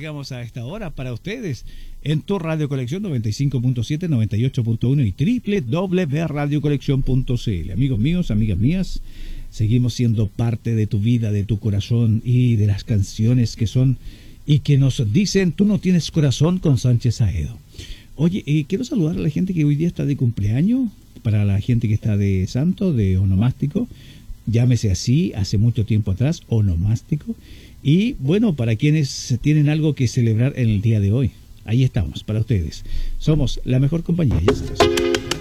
llegamos a esta hora para ustedes en tu Radio Colección 95.7, 98.1 y www.radiocolección.cl. Amigos míos, amigas mías, seguimos siendo parte de tu vida, de tu corazón y de las canciones que son y que nos dicen: tú no tienes corazón, con Sánchez Saedo. Oye, quiero saludar a la gente que hoy día está de cumpleaños, para la gente que está de santo, de onomástico, llámese así, hace mucho tiempo atrás, onomástico. Y bueno, para quienes tienen algo que celebrar en el día de hoy, ahí estamos, para ustedes. Somos la mejor compañía, ya sabes.